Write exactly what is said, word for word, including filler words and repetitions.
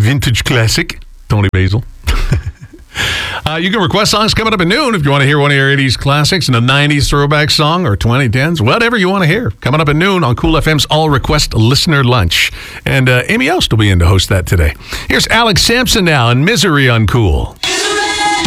vintage classic, Tony Basil. Uh, you can request songs coming up at noon if you want to hear one of your eighties classics and a nineties throwback song or twenty tens, whatever you want to hear. Coming up at noon on Cool F M's All Request Listener Lunch. And uh, Amy Elst will be in to host that today. Here's Alex Sampson now and Misery on Cool.